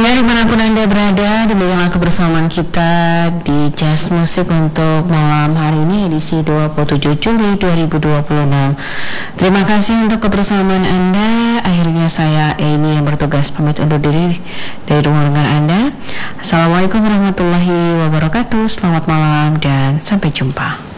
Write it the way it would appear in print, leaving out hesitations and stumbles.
Pendengar dimanapun Anda berada, demikianlah kebersamaan kita di Jazz Musik untuk malam hari ini, edisi 27 Juli 2026. Terima kasih untuk kebersamaan Anda. Akhirnya saya Eni yang bertugas pamit undur diri dari ruang dengar Anda. Assalamualaikum warahmatullahi wabarakatuh. Selamat malam dan sampai jumpa.